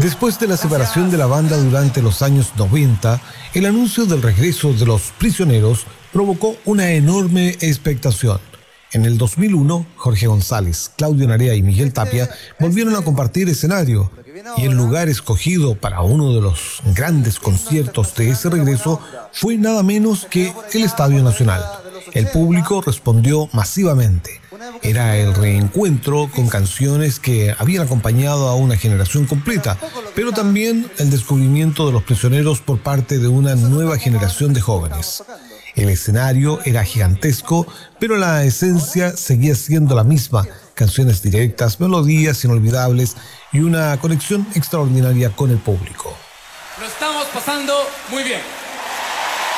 Después de la separación de la banda durante los años 90, el anuncio del regreso de Los Prisioneros provocó una enorme expectación. En el 2001, Jorge González, Claudio Narea y Miguel Tapia volvieron a compartir escenario, y el lugar escogido para uno de los grandes conciertos de ese regreso fue nada menos que el Estadio Nacional. El público respondió masivamente. Era el reencuentro con canciones que habían acompañado a una generación completa, pero también el descubrimiento de Los Prisioneros por parte de una nueva generación de jóvenes. El escenario era gigantesco, pero la esencia seguía siendo la misma: canciones directas, melodías inolvidables y una conexión extraordinaria con el público. Lo estamos pasando muy bien.